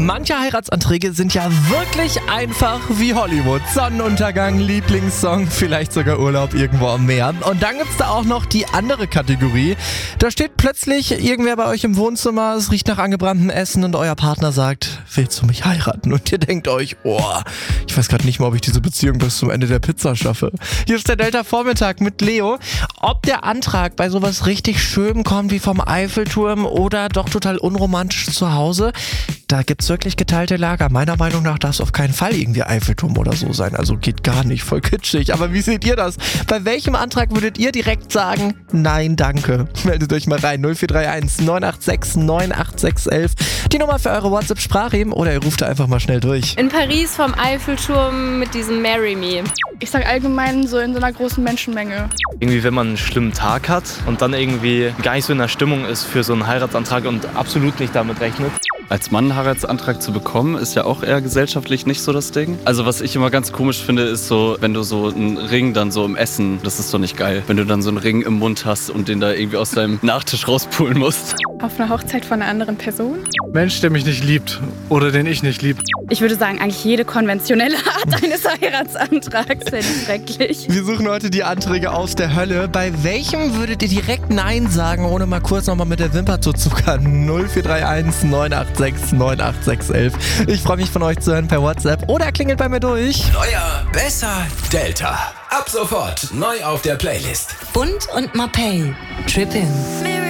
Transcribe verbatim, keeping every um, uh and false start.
Manche Heiratsanträge sind ja wirklich einfach wie Hollywood. Sonnenuntergang, Lieblingssong, vielleicht sogar Urlaub irgendwo am Meer. Und dann gibt's da auch noch die andere Kategorie. Da steht plötzlich irgendwer bei euch im Wohnzimmer, es riecht nach angebranntem Essen und euer Partner sagt, willst du mich heiraten? Und ihr denkt euch, oh, ich weiß gerade nicht mal, ob ich diese Beziehung bis zum Ende der Pizza schaffe. Hier ist der Delta-Vormittag mit Leo. Ob der Antrag bei sowas richtig schön kommt wie vom Eiffelturm oder doch total unromantisch zu Hause, da gibt's wirklich geteilte Lager. Meiner Meinung nach darf es auf keinen Fall irgendwie Eiffelturm oder so sein. Also geht gar nicht, voll kitschig. Aber wie seht ihr das? Bei welchem Antrag würdet ihr direkt sagen, nein, danke? Meldet euch mal rein. null vier drei eins neun acht sechs neun acht sechs eins eins. Die Nummer für eure WhatsApp-Sprachremen oder ihr ruft da einfach mal schnell durch. In Paris vom Eiffelturm mit diesem Marry Me. Ich sag allgemein so in so einer großen Menschenmenge. Irgendwie, wenn man einen schlimmen Tag hat und dann irgendwie gar nicht so in der Stimmung ist für so einen Heiratsantrag und absolut nicht damit rechnet. Als Mann einen Heiratsantrag zu bekommen, ist ja auch eher gesellschaftlich nicht so das Ding. Also was ich immer ganz komisch finde, ist so, wenn du so einen Ring dann so im Essen, das ist doch nicht geil. Wenn du dann so einen Ring im Mund hast und den da irgendwie aus deinem Nachtisch rauspulen musst. Auf einer Hochzeit von einer anderen Person? Mensch, der mich nicht liebt oder den ich nicht lieb. Ich würde sagen, eigentlich jede konventionelle Art eines Heiratsantrags finde ich schrecklich. Wir suchen heute die Anträge aus der Hölle. Bei welchem würdet ihr direkt Nein sagen, ohne mal kurz nochmal mit der Wimper zu zuckern? null vier drei eins neun acht sechs neun acht sechs eins eins. Ich freue mich von euch zu hören per WhatsApp oder klingelt bei mir durch. Neuer, besser, Delta. Ab sofort neu auf der Playlist. Bund und Mapei. Trippin'.